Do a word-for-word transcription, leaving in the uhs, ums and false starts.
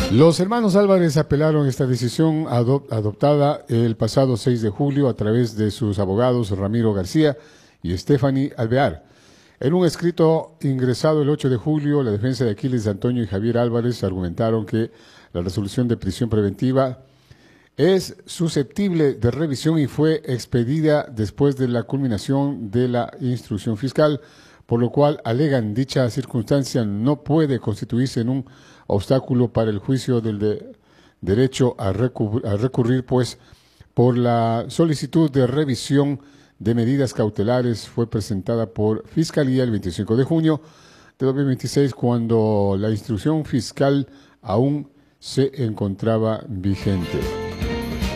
Los hermanos Álvarez apelaron esta decisión adop adoptada el pasado seis de julio a través de sus abogados Ramiro García y Stephanie Alvear. En un escrito ingresado el ocho de julio, la defensa de Aquiles Antonio y Javier Álvarez argumentaron que la resolución de prisión preventiva es susceptible de revisión y fue expedida después de la culminación de la instrucción fiscal, por lo cual alegan dicha circunstancia no puede constituirse en un obstáculo para el juicio del de derecho a, recur a recurrir, pues por la solicitud de revisión de medidas cautelares fue presentada por Fiscalía el veinticinco de junio de dos mil veintiséis, cuando la instrucción fiscal aún se encontraba vigente.